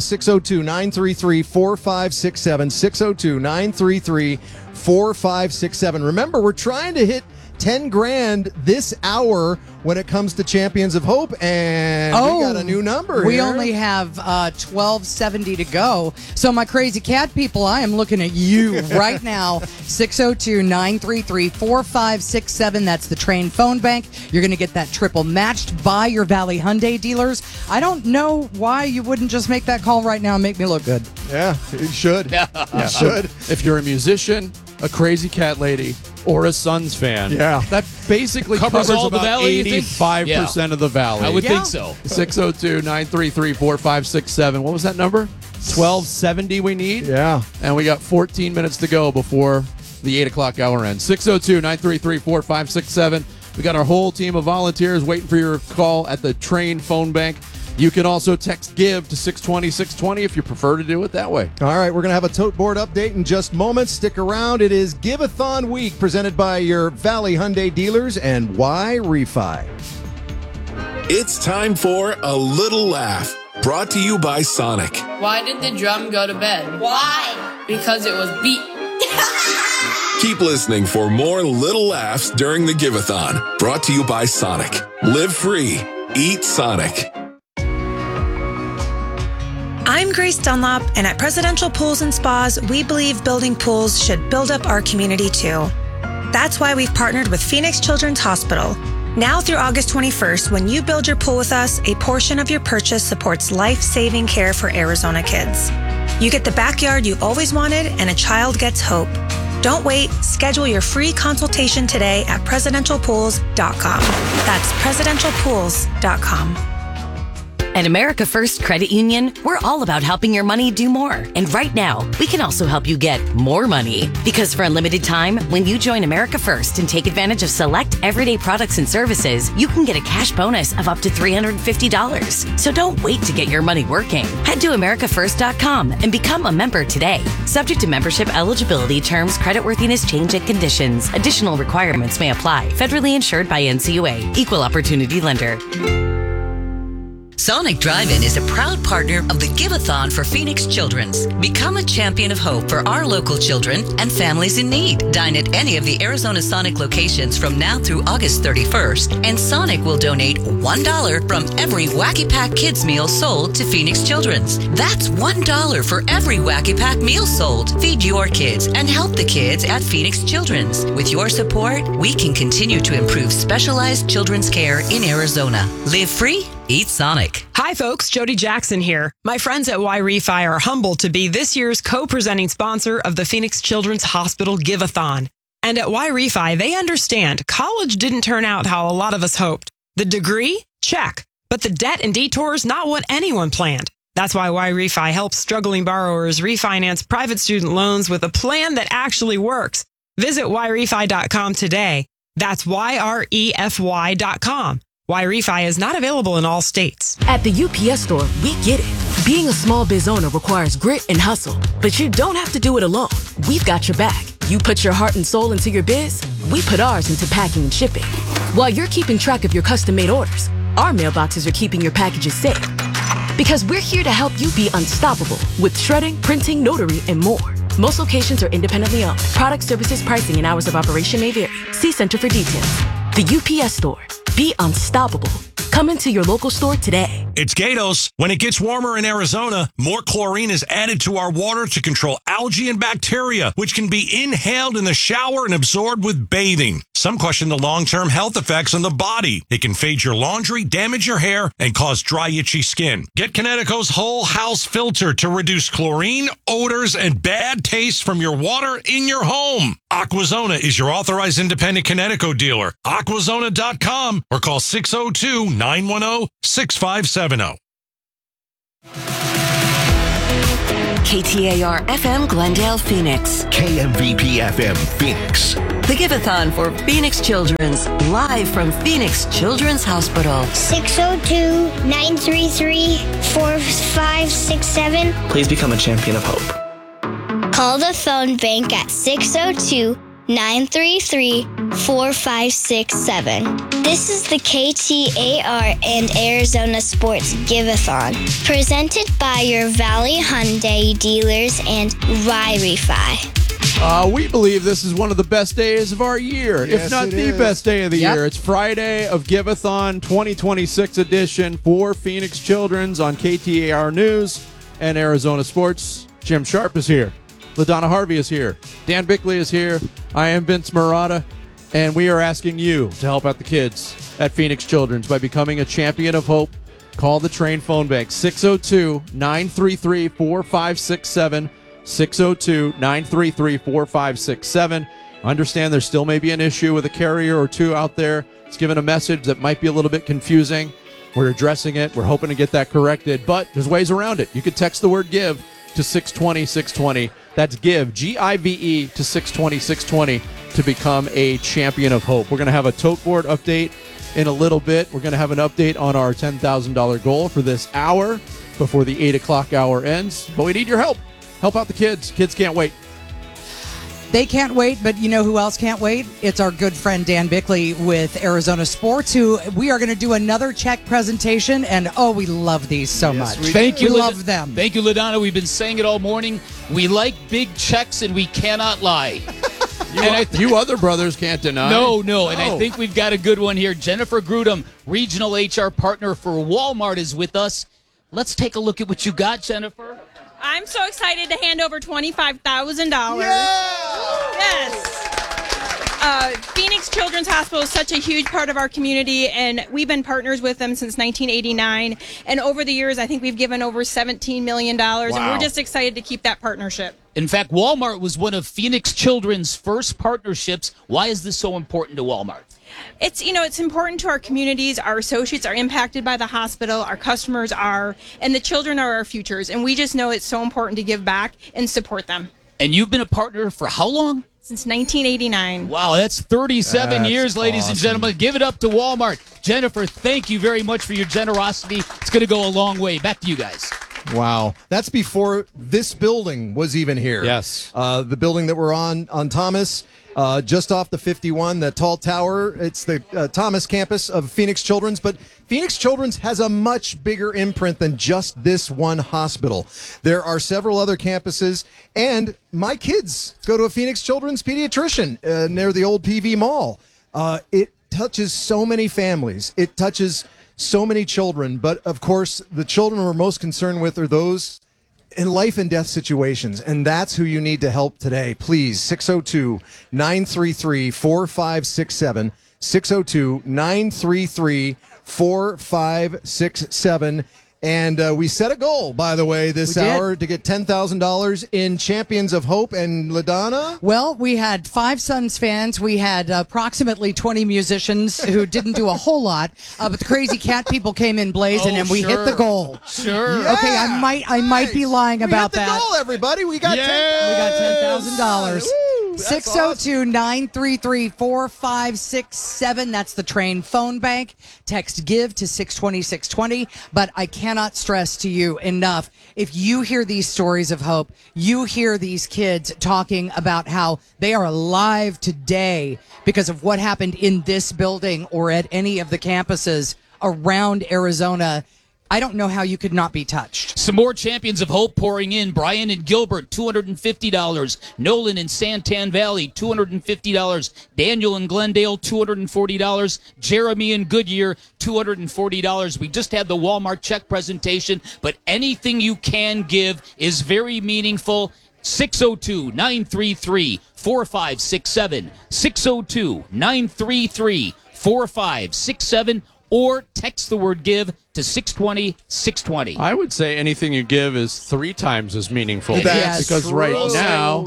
602-933-4567, 602-933-4567. Remember, we're trying to hit 10 grand this hour when it comes to Champions of Hope, and we got a new number We here. only have 1270 to go. So my crazy cat people, I am looking at you right now. 602-933-4567. That's the Train phone bank. You're going to get that triple matched by your Valley Hyundai dealers. I don't know why you wouldn't just make that call right now and make me look good. Yeah, it should. Yeah. Should. If you're a musician, a crazy cat lady, or a Suns fan, that basically covers all the about Valley, you think? 85% of the Valley. I would think so. 602-933-4567. What was that number? 1270 we need? Yeah. And we got 14 minutes to go before the 8 o'clock hour ends. 602-933-4567. We got our whole team of volunteers waiting for your call at the Train phone bank. You can also text GIVE to 620-620 if you prefer to do it that way. All right, we're going to have a tote board update in just moments. Stick around. It is Give-a-thon Week presented by your Valley Hyundai dealers and Y-Refi. It's time for A Little Laugh, brought to you by Sonic. Why did the drum go to bed? Why? Because it was beat. Keep listening for more little laughs during the Give-a-thon, brought to you by Sonic. Live free. Eat Sonic. I'm Grace Dunlop, and at Presidential Pools and Spas, we believe building pools should build up our community too. That's why we've partnered with Phoenix Children's Hospital. Now through August 21st, when you build your pool with us, a portion of your purchase supports life-saving care for Arizona kids. You get the backyard you always wanted, and a child gets hope. Don't wait. Schedule your free consultation today at presidentialpools.com. That's presidentialpools.com. At America First Credit Union, we're all about helping your money do more. And right now, we can also help you get more money. Because for a limited time, when you join America First and take advantage of select everyday products and services, you can get a cash bonus of up to $350. So don't wait to get your money working. Head to AmericaFirst.com and become a member today. Subject to membership eligibility, terms, creditworthiness, change, and conditions. Additional requirements may apply. Federally insured by NCUA. Equal Opportunity Lender. Sonic Drive-In is a proud partner of the Give-a-thon for Phoenix Children's. Become a champion of hope for our local children and families in need. Dine at any of the Arizona Sonic locations from now through August 31st, and Sonic will donate $1 from every Wacky Pack Kids meal sold to Phoenix Children's. That's $1 for every Wacky Pack meal sold. Feed your kids and help the kids at Phoenix Children's. With your support, we can continue to improve specialized children's care in Arizona. Live free, eat Sonic. Hi folks, Jody Jackson here. My friends at Y-Refi are humbled to be this year's co-presenting sponsor of the Phoenix Children's Hospital Give-a-thon. And at Y-Refi, they understand college didn't turn out how a lot of us hoped. The degree? Check. But the debt and detours, not what anyone planned. That's why YRefi helps struggling borrowers refinance private student loans with a plan that actually works. Visit YRefi.com today. That's YREFY.com. YRefi is not available in all states. At the UPS Store, we get it. Being a small biz owner requires grit and hustle, but you don't have to do it alone. We've got your back. You put your heart and soul into your biz, we put ours into packing and shipping. While you're keeping track of your custom-made orders, our mailboxes are keeping your packages safe. Because we're here to help you be unstoppable with shredding, printing, notary, and more. Most locations are independently owned. Product, services, pricing, and hours of operation may vary. See Center for details. The UPS Store. Be unstoppable. Come into your local store today. It's Gatos. When it gets warmer in Arizona, more chlorine is added to our water to control algae and bacteria, which can be inhaled in the shower and absorbed with bathing. Some question the long-term health effects on the body. It can fade your laundry, damage your hair, and cause dry, itchy skin. Get Kinetico's whole house filter to reduce chlorine, odors, and bad taste from your water in your home. Aquazona is your authorized independent Kinetico dealer. Aquazona.com or call 602-910-6570. KTAR FM Glendale, Phoenix. KMVP FM Phoenix. The Giveathon for Phoenix Children's, live from Phoenix Children's Hospital. 602-933-4567. Please become a champion of hope. Call the phone bank at 602-933-4567. This is the KTAR and Arizona Sports Giveathon, presented by your Valley Hyundai dealers and YRefi. We believe this is one of the best days of our year, Yes, if not it the is. best day of the Yep. year. It's Friday of Giveathon 2026 edition for Phoenix Children's on KTAR News and Arizona Sports. Jim Sharp is here. LaDonna Harvey is here. Dan Bickley is here. I am Vince Marotta, and we are asking you to help out the kids at Phoenix Children's by becoming a champion of hope. Call the Train phone bank, 602-933-4567, 602-933-4567. Understand there still may be an issue with a carrier or two out there. It's given a message that might be a little bit confusing. We're addressing it. We're hoping to get that corrected, but there's ways around it. You could text the word GIVE to 620-620. That's GIVE, G-I-V-E, to 620-620 to become a champion of hope. We're going to have a tote board update in a little bit. We're going to have an update on our $10,000 goal for this hour before the 8 o'clock hour ends. But we need your help. Help out the kids. Kids can't wait. They can't wait, but you know who else can't wait? It's our good friend Dan Bickley with Arizona Sports, who we are going to do another check presentation, and we love these so much. Thank you. We love them. Thank you, LaDonna. We've been saying it all morning. We like big checks, and we cannot lie. You other brothers can't deny. No. And I think we've got a good one here. Jennifer Grudem, regional HR partner for Walmart, is with us. Let's take a look at what you got, Jennifer. I'm so excited to hand over $25,000. Yes. Phoenix Children's Hospital is such a huge part of our community, and we've been partners with them since 1989. And over the years, I think we've given over $17 million, and we're just excited to keep that partnership. In fact, Walmart was one of Phoenix Children's first partnerships. Why is this so important to Walmart? It's important to our communities. Our associates are impacted by the hospital. Our customers are, and the children are our futures. And we just know it's so important to give back and support them. And you've been a partner for how long? Since 1989. Wow, that's 37 years, ladies and gentlemen. Give it up to Walmart. Jennifer, thank you very much for your generosity. It's going to go a long way. Back to you guys. Wow. That's before this building was even here. Yes. The building that we're on Thomas, just off the 51, the tall tower. It's the Thomas campus of Phoenix Children's. But Phoenix Children's has a much bigger imprint than just this one hospital. There are several other campuses. And my kids go to a Phoenix Children's pediatrician near the old PV Mall. It touches so many families. It touches so many children, but of course, the children we're most concerned with are those in life and death situations, and that's who you need to help today. Please, 602-933-4567, 602-933-4567. And we set a goal, by the way, this hour to get $10,000 in Champions of Hope. And LaDonna? Well, we had 5 Suns fans. We had approximately 20 musicians who didn't do a whole lot. But the Crazy Cat people came in blazing, and we hit the goal. Sure. Yeah. Okay, I might be lying about we hit that. the goal, everybody. We got $10,000. Woo! 602-933-4567. That's the Train phone bank. Text GIVE to 620-620. But I cannot stress to you enough, if you hear these stories of hope, you hear these kids talking about how they are alive today because of what happened in this building or at any of the campuses around Arizona, I don't know how you could not be touched. Some more Champions of Hope pouring in. Brian and Gilbert, $250. Nolan in Santan Valley, $250. Daniel in Glendale, $240. Jeremy in Goodyear, $240. We just had the Walmart check presentation, but anything you can give is very meaningful. 602-933-4567. 602-933-4567. Or text the word GIVE to 620-620. I would say anything you give is 3 times as meaningful. That's because true. right now,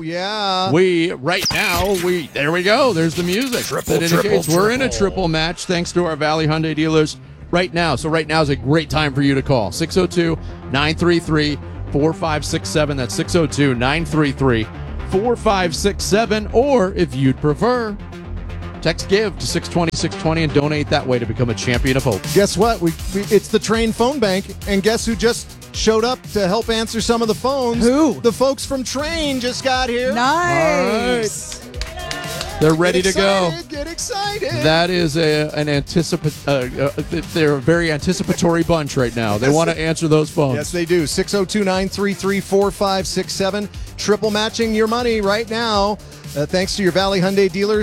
there we go. There's the music. That indicates we're in a triple match thanks to our Valley Hyundai dealers right now. So right now is a great time for you to call. 602-933-4567. That's 602-933-4567. Or if you'd prefer, text GIVE to 620-620 and donate that way to become a Champion of Hope. Guess what? It's the Train phone bank, and guess who just showed up to help answer some of the phones? Who? The folks from Train just got here. Nice. All right. They're ready to go. Get excited. That is they're a very anticipatory bunch right now. They want to answer those phones. Yes, they do. 602-933-4567. Triple matching your money right now. Thanks to your Valley Hyundai dealers,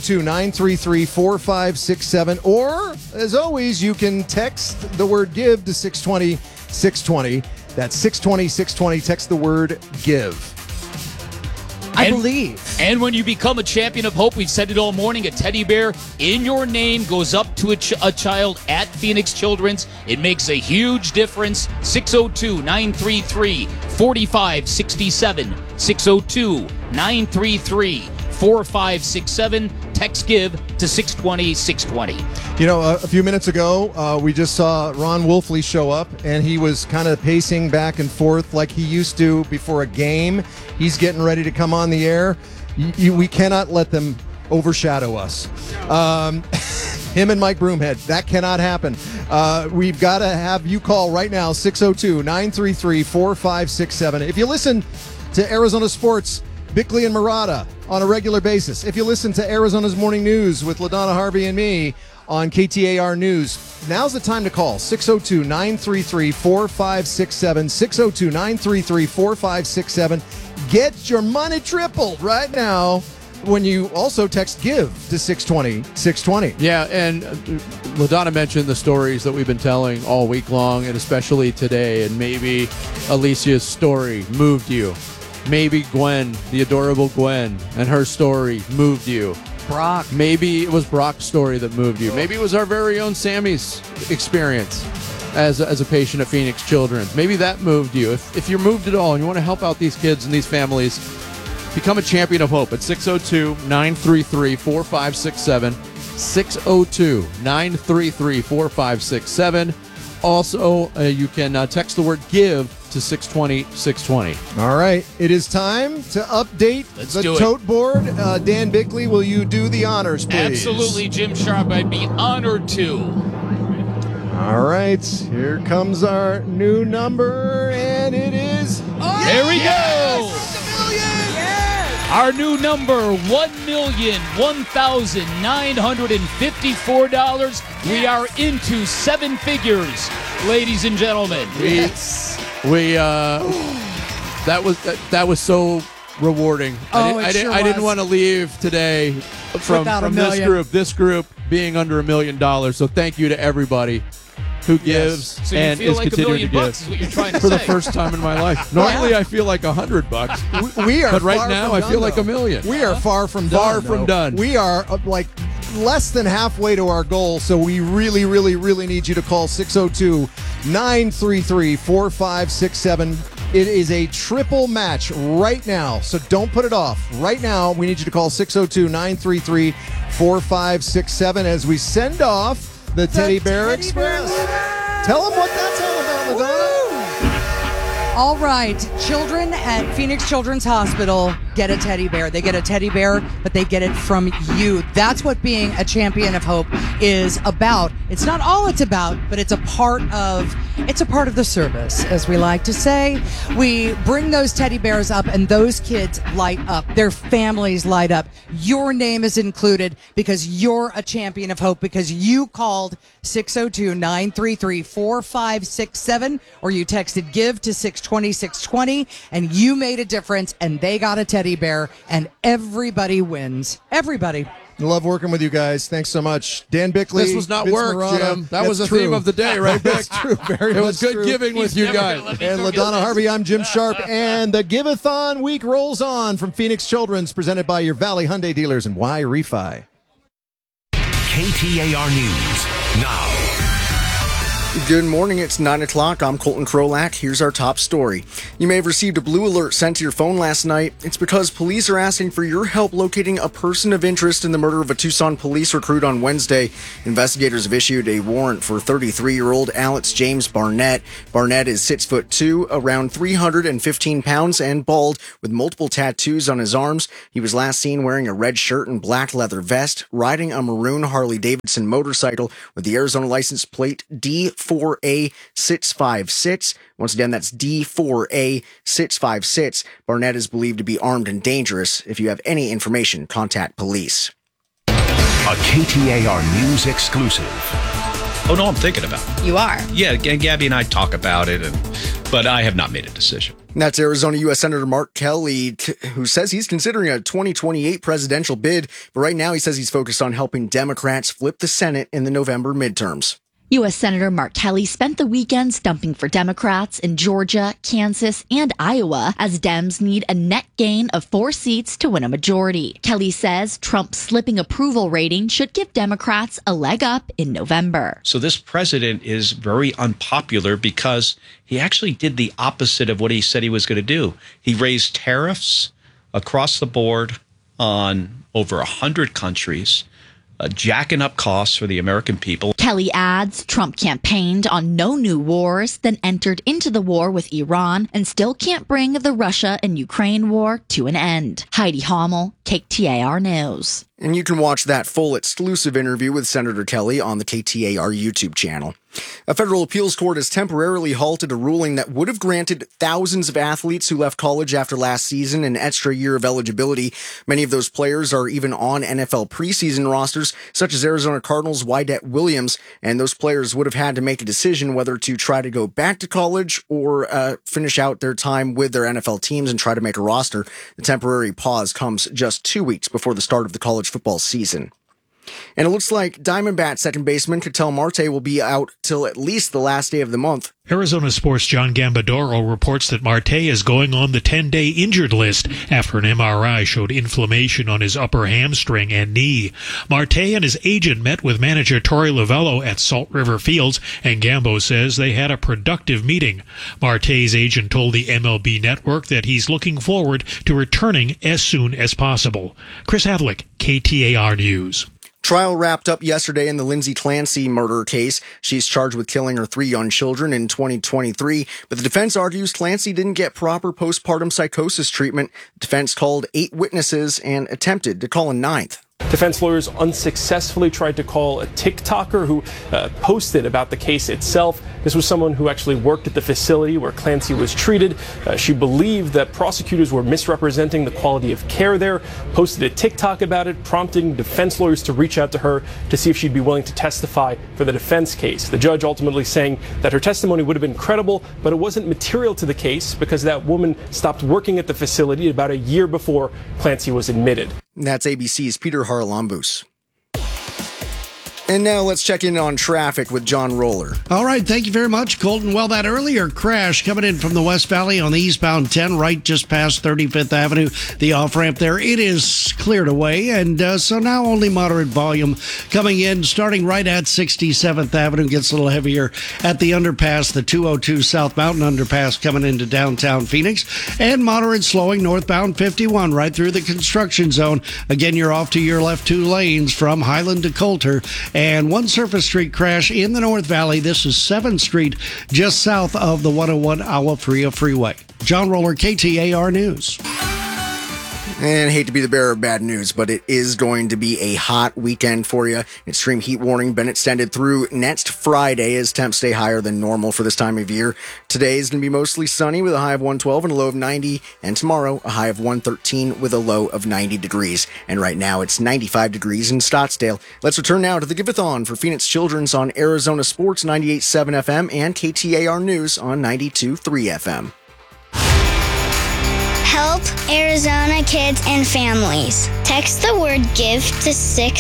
602-933-4567. Or, as always, you can text the word GIVE to 620-620. That's 620-620. Text the word GIVE. I believe. And when you become a Champion of Hope, we've said it all morning, a teddy bear in your name goes up to a child at Phoenix Children's. It makes a huge difference. 602-933-4567. 602-933-4567. Text GIVE to 620-620. You know, a few minutes ago, we just saw Ron Wolfley show up, and he was kind of pacing back and forth like he used to before a game. He's getting ready to come on the air. We cannot let them overshadow us. Him and Mike Broomhead. That cannot happen. We've got to have you call right now, 602-933-4567. If you listen to Arizona Sports, Bickley and Murata on a regular basis, if you listen to Arizona's Morning News with LaDonna Harvey and me on KTAR News, now's the time to call. 602-933-4567. 602-933-4567. Get your money tripled right now when you also text GIVE to 620-620. Yeah, and LaDonna mentioned the stories that we've been telling all week long, and especially today, and maybe Alicia's story moved you. Maybe Gwen, the adorable Gwen, and her story moved you. Brock. Maybe it was Brock's story that moved you. Maybe it was our very own Sammy's experience as a patient at Phoenix Children's. Maybe that moved you. If you're moved at all and you want to help out these kids and these families, become a Champion of Hope at 602-933-4567. 602-933-4567. Also, you can text the word GIVE to 620-620. All right. It is time to update the tote board. Dan Bickley, will you do the honors, please? Absolutely, Jim Sharp. I'd be honored to. All right. Here comes our new number, and it is... There we go! Our new number, $1,001,954. We are into 7 figures, ladies and gentlemen. That was so rewarding. I didn't want to leave today from this group being under $1 million. So thank you to everybody who gives So you and feel is like continuing to $1 million give is what you're trying to for the say. first time in my life. Normally I feel like $100. We are but right far now from I done, far like though. $1 million. We are far from done. Far from done. We are like less than halfway to our goal, so we really, really, really need you to call 602-933-4567. It is a triple match right now, so don't put it off. Right now, we need you to call 602-933-4567 as we send off the Teddy Bear Express. Tell them what that's all about, LaDonna. All right, children at Phoenix Children's Hospital get a teddy bear. They get a teddy bear, but they get it from you. That's what being a champion of hope is about. It's not all it's about, but it's a part of the service, as we like to say. We bring those teddy bears up, and those kids light up. Their families light up. Your name is included because you're a champion of hope, because you called 602-933-4567, or you texted GIVE to 620-620, and you made a difference, and they got a teddy bear, and everybody wins. Everybody. Love working with you guys. Thanks so much. Dan Bickley. This was not Vince work, Marotta. Jim. That was the That's theme true. of the day, right, Vic? That's true. Very It was much good true. giving with you guys. And LaDonna Harvey, I'm Jim Sharp. And the Give-a-thon week rolls on from Phoenix Children's, presented by your Valley Hyundai dealers and Y Refi. KTAR News now. Good morning, it's 9 o'clock. I'm Colton Krolak. Here's our top story. You may have received a blue alert sent to your phone last night. It's because police are asking for your help locating a person of interest in the murder of a Tucson police recruit on Wednesday. Investigators have issued a warrant for 33-year-old Alex James Barnett. Barnett is 6'2", around 315 pounds, and bald, with multiple tattoos on his arms. He was last seen wearing a red shirt and black leather vest, riding a maroon Harley-Davidson motorcycle with the Arizona license plate D4A656. Once again, that's D4A656. Barnett is believed to be armed and dangerous. If you have any information, contact police. A KTAR News exclusive. Oh, no, I'm thinking about it. You are? Yeah, Gabby and I talk about it, but I have not made a decision. That's Arizona U.S. Senator Mark Kelly, who says he's considering a 2028 presidential bid. But right now, he says he's focused on helping Democrats flip the Senate in the November midterms. U.S. Senator Mark Kelly spent the weekend stumping for Democrats in Georgia, Kansas, and Iowa as Dems need a net gain of 4 seats to win a majority. Kelly says Trump's slipping approval rating should give Democrats a leg up in November. So this president is very unpopular because he actually did the opposite of what he said he was going to do. He raised tariffs across the board on over 100 countries, jacking up costs for the American people. Kelly adds Trump campaigned on no new wars, then entered into the war with Iran and still can't bring the Russia and Ukraine war to an end. Heidi Hommel, KTAR News. And you can watch that full exclusive interview with Senator Kelly on the KTAR YouTube channel. A federal appeals court has temporarily halted a ruling that would have granted thousands of athletes who left college after last season an extra year of eligibility. Many of those players are even on NFL preseason rosters, such as Arizona Cardinals' Wydett Williams, and those players would have had to make a decision whether to try to go back to college or finish out their time with their NFL teams and try to make a roster. The temporary pause comes just 2 weeks before the start of the college football season. And it looks like Diamondbacks second baseman Ketel Marte will be out till at least the last day of the month. Arizona Sports' John Gambadoro reports that Marte is going on the 10-day injured list after an MRI showed inflammation on his upper hamstring and knee. Marte and his agent met with manager Torey Lovello at Salt River Fields, and Gambo says they had a productive meeting. Marte's agent told the MLB Network that he's looking forward to returning as soon as possible. Chris Havlick, KTAR News. Trial wrapped up yesterday in the Lindsay Clancy murder case. She's charged with killing her 3 young children in 2023, but the defense argues Clancy didn't get proper postpartum psychosis treatment. The defense called 8 witnesses and attempted to call a 9th. Defense lawyers unsuccessfully tried to call a TikToker who posted about the case itself. This was someone who actually worked at the facility where Clancy was treated. She believed that prosecutors were misrepresenting the quality of care there, posted a TikTok about it, prompting defense lawyers to reach out to her to see if she'd be willing to testify for the defense case. The judge ultimately saying that her testimony would have been credible, but it wasn't material to the case because that woman stopped working at the facility about a year before Clancy was admitted. That's ABC's Peter Haralambous. And now let's check in on traffic with John Roller. All right, thank you very much, Colton. Well, that earlier crash coming in from the West Valley on the eastbound 10, right just past 35th Avenue, the off-ramp there, it is cleared away, and so now only moderate volume coming in, starting right at 67th Avenue, gets a little heavier at the underpass, the 202 South Mountain Underpass coming into downtown Phoenix, and moderate slowing northbound 51 right through the construction zone. Again, you're off to your left 2 lanes from Highland to Coulter. And one surface street crash in the North Valley. This is 7th Street, just south of the 101 Agua Fria Freeway. John Roller, KTAR News. And hate to be the bearer of bad news, but it is going to be a hot weekend for you. Extreme heat warning been extended through next Friday as temps stay higher than normal for this time of year. Today is going to be mostly sunny with a high of 112 and a low of 90. And tomorrow, a high of 113 with a low of 90 degrees. And right now, it's 95 degrees in Scottsdale. Let's return now to the Give-a-thon for Phoenix Children's on Arizona Sports 98.7 FM and KTAR News on 92.3 FM. Help Arizona kids and families. Text the word GIVE to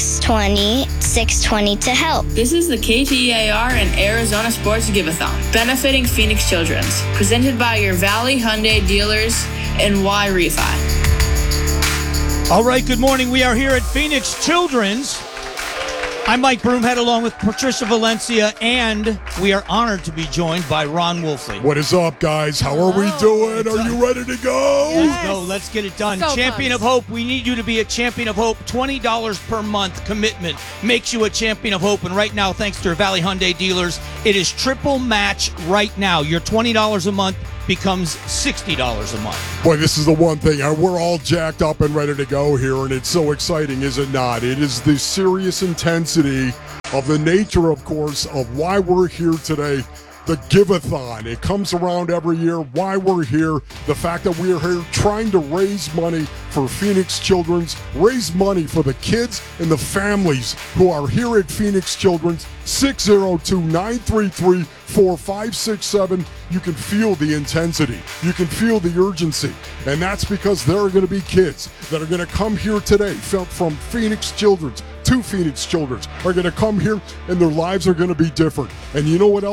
620 to help. This is the KTAR and Arizona Sports Give-a-thon, benefiting Phoenix Children's, presented by your Valley Hyundai dealers and Y Refi. All right, good morning. We are here at Phoenix Children's. I'm Mike Broomhead along with Patricia Valencia, and we are honored to be joined by Ron Wolfley. What is up, guys? How are we doing? Are you ready to go? Let's go. Let's get it done. So Champion of Hope. We need you to be a Champion of Hope. $20 per month commitment makes you a Champion of Hope. And right now, thanks to our Valley Hyundai dealers, it is triple match right now. Your $20 a month becomes $60 a month. Boy, this is the one thing. We're all jacked up and ready to go here, and it's so exciting, is it not? It is the serious intensity of the nature, of course, of why we're here today. The Give-a-thon. It comes around every year. Why we're here. The fact that we are here trying to raise money for Phoenix Children's, raise money for the kids and the families who are here at Phoenix Children's. 602-933-4567. You can feel the intensity. You can feel the urgency. And that's because there are going to be kids that are going to come here today from Phoenix Children's to Phoenix Children's, are going to come here and their lives are going to be different. And you know what else?